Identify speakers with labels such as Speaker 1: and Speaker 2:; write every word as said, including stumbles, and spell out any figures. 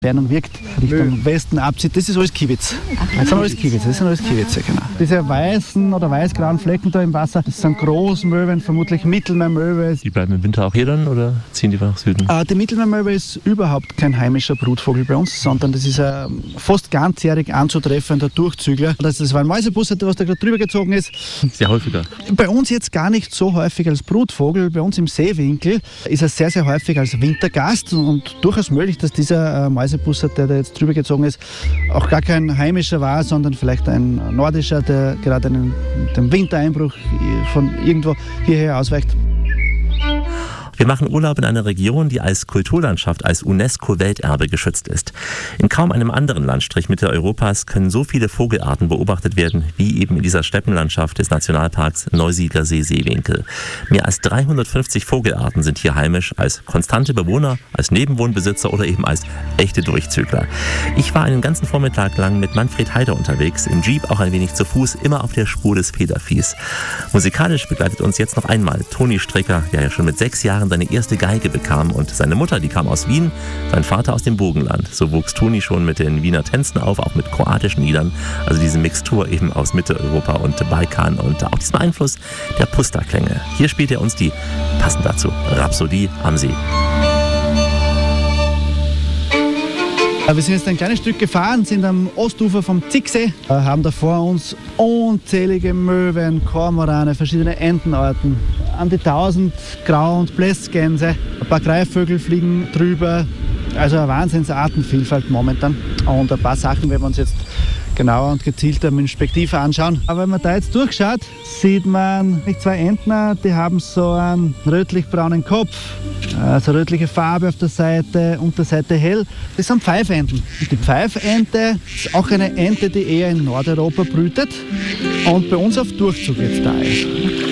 Speaker 1: Entfernung wirkt, Richtung Westen abzieht, das ist alles Kiewitz. Das sind alles Kiewitz, das sind alles Kiewitze, genau. Diese weißen oder weiß-grauen Flecken da im Wasser, das sind Großmöwen, vermutlich Mittelmeermöwe.
Speaker 2: Die bleiben im Winter auch hier dann oder ziehen die nach Süden?
Speaker 1: Äh, die Mittelmeermöwe ist überhaupt kein heimischer Brutvogel bei uns, sondern das ist ein fast ganzjährig anzutreffender Durchzügler. Das, das war ein Mäusebussard, was da gerade drüber gezogen ist.
Speaker 2: Sehr häufiger.
Speaker 1: Bei uns jetzt gar nicht so häufig als Brutvogel. Bei uns im Seewinkel ist er sehr, sehr häufig als Wintergast und durchaus möglich, dass dieser äh, Mäusebussard, der da jetzt drüber gezogen ist, auch gar kein heimischer war, sondern vielleicht ein nordischer, der gerade einen, den Wintereinbruch von irgendwo hierher ausweicht.
Speaker 2: Wir machen Urlaub in einer Region, die als Kulturlandschaft, als UNESCO-Welterbe geschützt ist. In kaum einem anderen Landstrich Mitteleuropas können so viele Vogelarten beobachtet werden, wie eben in dieser Steppenlandschaft des Nationalparks Neusiedler See-Seewinkel. Mehr als dreihundertfünfzig Vogelarten sind hier heimisch, als konstante Bewohner, als Nebenwohnbesitzer oder eben als echte Durchzügler. Ich war einen ganzen Vormittag lang mit Manfred Heider unterwegs, im Jeep auch ein wenig zu Fuß, immer auf der Spur des Federviehs. Musikalisch begleitet uns jetzt noch einmal Toni Stricker, der ja schon mit sechs Jahren seine erste Geige bekam, und seine Mutter, die kam aus Wien, sein Vater aus dem Burgenland. So wuchs Toni schon mit den Wiener Tänzen auf, auch mit kroatischen Liedern, also diese Mixtur eben aus Mitteleuropa und Balkan und auch diesem Einfluss der Pusta-Klänge. Hier spielt er uns die, passend dazu, Rhapsodie am See.
Speaker 1: Wir sind jetzt ein kleines Stück gefahren, sind am Ostufer vom Zicksee, haben da vor uns unzählige Möwen, Kormorane, verschiedene Entenarten, an die tausend Grau- und Blässgänse, ein paar Greifvögel fliegen drüber, also eine Wahnsinnsartenvielfalt momentan. Und ein paar Sachen werden wir uns jetzt genauer und gezielter mit dem Spektiv anschauen. Aber wenn man da jetzt durchschaut, sieht man zwei Entner, die haben so einen rötlich-braunen Kopf, also rötliche Farbe auf der Seite, Unterseite hell. Das sind Pfeifenten. Und die Pfeifente ist auch eine Ente, die eher in Nordeuropa brütet und bei uns auf Durchzug jetzt da ist.